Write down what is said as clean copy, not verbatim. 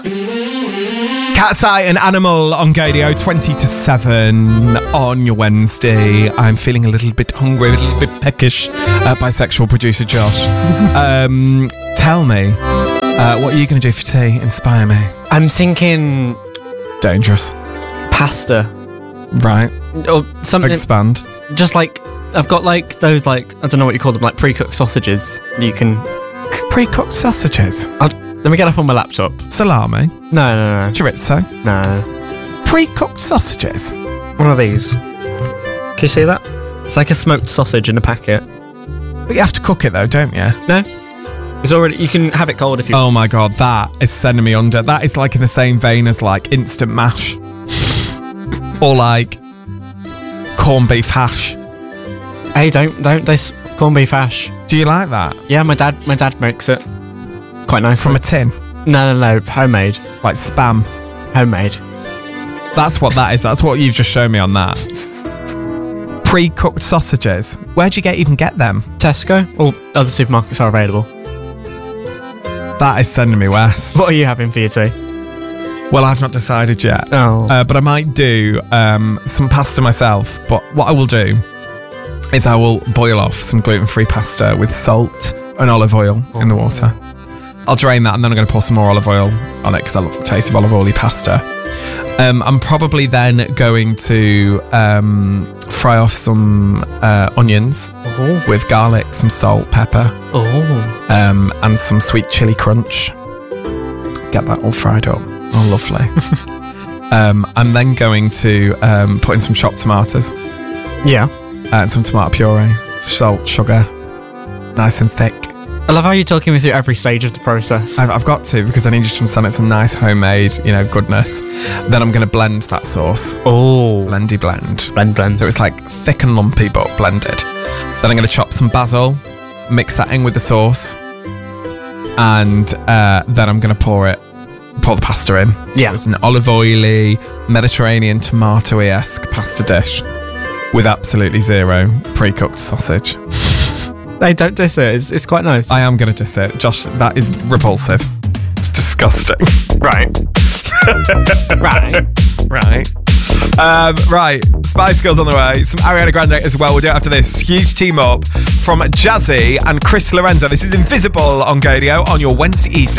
Cat's Eye and Animal on Gadio, 20 to 7 on your Wednesday. I'm feeling a little bit hungry, a little bit peckish. Bisexual producer Josh. Tell me, what are you going to do for tea? Inspire me. I'm thinking... Dangerous. Pasta. Right. Or something... Expand. Just like... I've got like those like... I don't know what you call them, like pre-cooked sausages you can... Pre-cooked sausages? Let me get up on my laptop. Salami? No. Chorizo? No. Pre-cooked sausages? One of these. Can you see that? It's like a smoked sausage in a packet. But you have to cook it though, don't you? No. It's already... You can have it cold if you... Oh my God, that is sending me under. That is like in the same vein as like instant mash. Or like corned beef hash. Hey, don't this corned beef hash. Do you like that? Yeah, my dad makes it. Quite nice. From a tin? No, homemade. Like Spam? Homemade. That's what that is. That's what you've just shown me on that. Pre-cooked sausages. Where'd you even get them? Tesco. Or other supermarkets are available. That is sending me west. What are you having for your tea? Well, I've not decided yet. Oh. But I might do some pasta myself. But what I will do is I will boil off some gluten-free pasta with salt and olive oil in the water. I'll drain that and then I'm going to pour some more olive oil on it because I love the taste of olive oily pasta. I'm probably then going to fry off some onions with garlic, some salt, pepper, and some sweet chili crunch. Get that all fried up. Oh, lovely. I'm then going to put in some chopped tomatoes. Yeah. And some tomato puree, salt, sugar, nice and thick. I love how you're talking me through every stage of the process. I've got to, because I need you to understand it's some nice homemade, goodness. Then I'm going to blend that sauce. Oh. Blendy blend. Blend. So it's like thick and lumpy, but blended. Then I'm going to chop some basil, mix that in with the sauce. And then I'm going to pour the pasta in. Yeah. So it's an olive oily, Mediterranean tomato-y-esque pasta dish with absolutely zero pre-cooked sausage. They don't diss it. It's quite nice. I am going to diss it. Josh, that is repulsive. It's disgusting. Right. Right. Spice Girls on the way. Some Ariana Grande as well. We'll do it after this. Huge team up from Jazzy and Chris Lorenzo. This is Invisible on Gadio on your Wednesday evening.